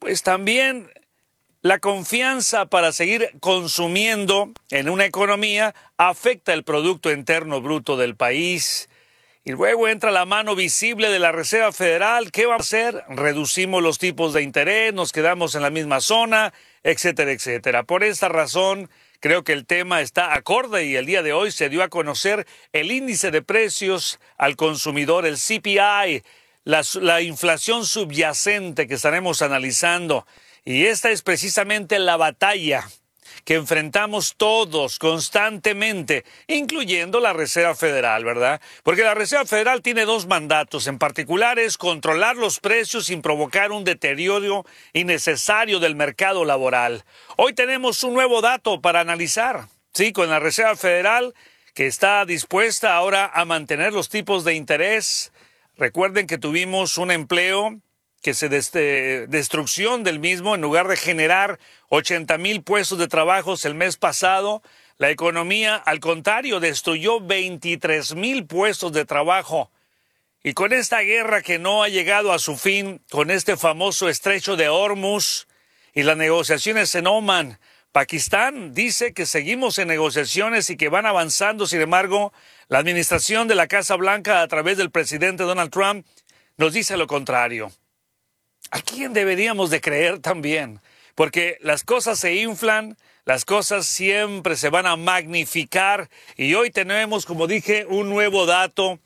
pues también la confianza para seguir consumiendo en una economía afecta el Producto Interno Bruto del país. Y luego entra la mano visible de la Reserva Federal. ¿Qué va a hacer? Reducimos los tipos de interés, nos quedamos en la misma zona, etcétera, etcétera. Por esta razón, creo que el tema está acorde y el día de hoy se dio a conocer el índice de precios al consumidor, el CPI, la inflación subyacente que estaremos analizando. Y esta es precisamente la batalla que enfrentamos todos constantemente, incluyendo la Reserva Federal, ¿verdad? Porque la Reserva Federal tiene dos mandatos, en particular es controlar los precios sin provocar un deterioro innecesario del mercado laboral. Hoy tenemos un nuevo dato para analizar, sí, con la Reserva Federal que está dispuesta ahora a mantener los tipos de interés. Recuerden que tuvimos un empleo que destrucción del mismo, en lugar de generar 80,000 puestos de trabajo el mes pasado, la economía, al contrario, destruyó 23,000 puestos de trabajo. Y con esta guerra que no ha llegado a su fin, con este famoso estrecho de Hormuz y las negociaciones en Omán, Pakistán dice que seguimos en negociaciones y que van avanzando. Sin embargo, la administración de la Casa Blanca, a través del presidente Donald Trump, nos dice lo contrario. ¿A quién deberíamos de creer también? Porque las cosas se inflan, las cosas siempre se van a magnificar y hoy tenemos, como dije, un nuevo dato